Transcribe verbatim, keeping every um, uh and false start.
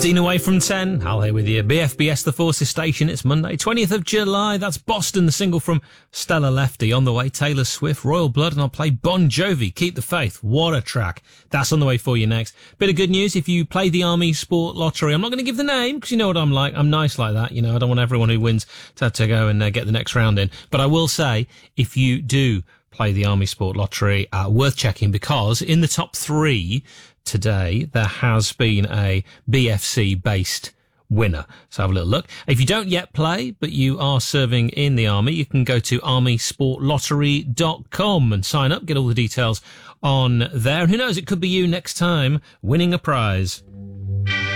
fifteen away from ten. Hal here with you. B F B S The Forces Station. It's Monday, twentieth of July. That's Boston, the single from Stella Lefty. On the way, Taylor Swift, Royal Blood, and I'll play Bon Jovi, Keep the Faith. What a track. That's on the way for you next. Bit of good news. If you play the Army Sport Lottery, I'm not going to give the name because you know what I'm like. I'm nice like that. You know, I don't want everyone who wins to, to go and uh, get the next round in. But I will say, if you do play the Army Sport Lottery, uh, worth checking, because in the top three today, there has been a B F C-based winner. So have a little look. If you don't yet play, but you are serving in the Army, you can go to army sport lottery dot com and sign up, get all the details on there. And who knows, it could be you next time winning a prize.